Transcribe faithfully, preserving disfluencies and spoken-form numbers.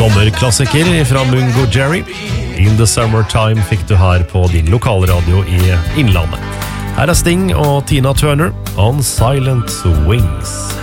sommerklassiker fra Mungo Jerry. In the Summertime fikk du her på din lokalradio i Innlandet. Her er Sting og Tina Turner on Silent Wings.